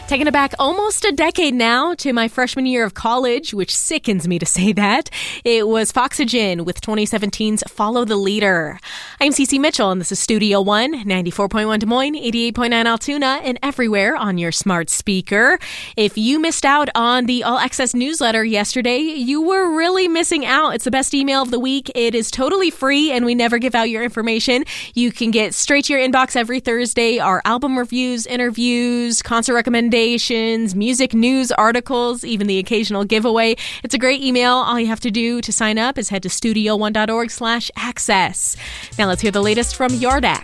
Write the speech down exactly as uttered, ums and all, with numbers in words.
Taking it back almost a decade now to my freshman year of college, which sickens me to say that. It was Foxygen with twenty seventeen's Follow the Leader. I'm Cece Mitchell, and this is Studio One, ninety-four point one Des Moines, eighty-eight point nine Altoona, and everywhere on your smart speaker. If you missed out on the All Access newsletter yesterday, you were really missing out. It's the best email of the week. It is totally free, and we never give out your information. You can get straight to your inbox every Thursday our album reviews, interviews, concert recommendations, music news articles, even the occasional giveaway. It's a great email. All you have to do to sign up is head to studio one dot org slash access. Now let's hear the latest from Yardak.